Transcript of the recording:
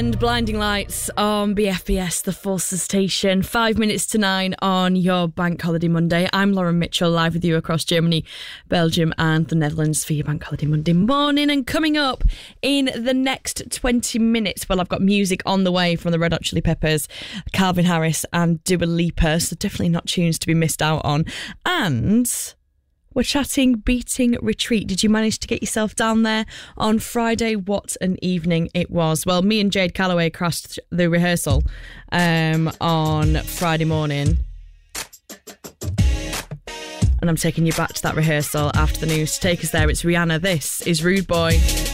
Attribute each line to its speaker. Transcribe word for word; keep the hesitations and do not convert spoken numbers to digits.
Speaker 1: And Blinding Lights on B F B S, the Forces station. Five minutes to nine on your Bank Holiday Monday. I'm Lauren Mitchell, live with you across Germany, Belgium and the Netherlands for your Bank Holiday Monday morning. And coming up in the next twenty minutes, well, I've got music on the way from the Red Hot Chili Peppers, Calvin Harris and Dua Lipa, so definitely not tunes to be missed out on. And we're chatting Beating Retreat. Did you manage to get yourself down there on Friday? What an evening it was. Well, me and Jade Calloway crashed the rehearsal um, on Friday morning. And I'm taking you back to that rehearsal after the news. To take us there, it's Rihanna. This is Rude Boy.